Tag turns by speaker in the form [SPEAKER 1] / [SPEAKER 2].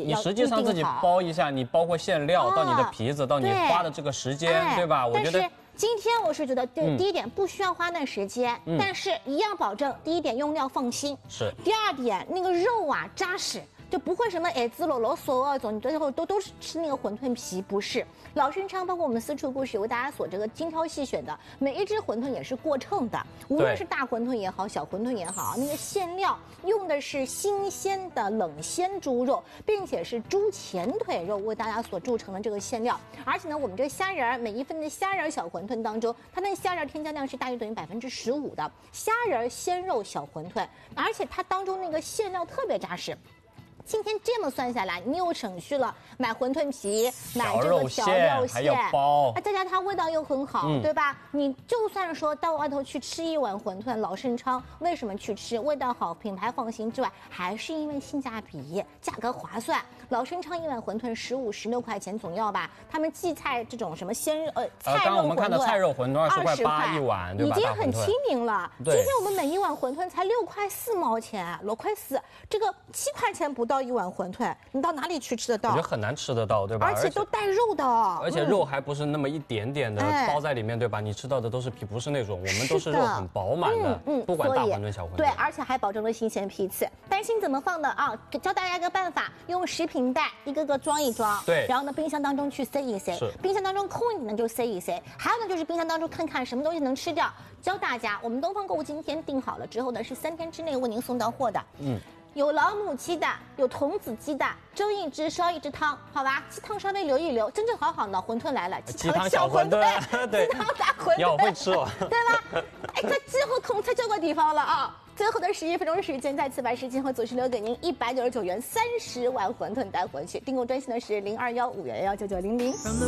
[SPEAKER 1] 你实际上自己包一下，你包括馅料到你的皮子，到你花的这个时间，对吧？我觉得。
[SPEAKER 2] 今天我是觉得，第一点不需要花那时间，但是一样保证第一点用料放心，
[SPEAKER 1] 是。
[SPEAKER 2] 第二点那个肉啊扎实。就不会什么子裸裸嗦啊，总最后都是吃那个馄饨皮，不是。老生昌包括我们私厨故事为大家所这个精挑细选的，每一只馄饨也是过秤的，无论是大馄饨也好，小馄饨也好，那个馅料用的是新鲜的冷鲜猪肉，并且是猪前腿肉为大家所铸成的这个馅料。而且呢，我们这个虾仁每一份的虾仁小馄饨当中，它那虾仁添加量是大约等于15%的虾仁鲜肉小馄饨，而且它当中那个馅料特别扎实。今天这么算下来，你又省去了买馄饨皮、买这个调料馅，
[SPEAKER 1] 还有包，
[SPEAKER 2] 再加它味道又很好，对吧？你就算说到外头去吃一碗馄饨，老盛昌为什么去吃？味道好，品牌放心之外，还是因为性价比，价格划算。老盛昌一碗馄饨15、16块钱总要吧？他们荠菜这种什么菜肉
[SPEAKER 1] 刚刚我们看的菜肉馄饨20块8一碗，对吧？
[SPEAKER 2] 已经很亲民了。今天我们每一碗馄饨才6块4毛钱，6块4，这个7块钱不到一碗馄饨，你到哪里去吃得到？
[SPEAKER 1] 我觉得很难吃得到，对吧？
[SPEAKER 2] 而且都带肉的，
[SPEAKER 1] 而且肉还不是那么一点点的包在里面，对吧？你吃到的都是皮，不是那种，我们都是肉很饱满的，不管大馄饨小馄饨。
[SPEAKER 2] 对，而且还保证了新鲜批次。担心怎么放的啊？教大家一个办法，用食品袋一个个装一装，
[SPEAKER 1] 对，
[SPEAKER 2] 然后呢冰箱当中去塞一塞，冰箱当中空一点的就塞一塞，还有呢就是冰箱当中看看什么东西能吃掉。教大家，我们东方购物今天订好了之后呢，是3天之内为您送到货的。有老母鸡的，有童子鸡的，蒸一只，烧一只汤，好吧？鸡汤稍微留一留，真正好好的馄饨来了，
[SPEAKER 1] 鸡汤小馄饨，
[SPEAKER 2] 对，鸡汤大馄饨，
[SPEAKER 1] 你好会吃哦，
[SPEAKER 2] 对吧？这几乎统测这个地方了啊！最后的11分钟时间，再次把时间会组织留给您199元30碗馄饨带回去。订购专线的是0215119900。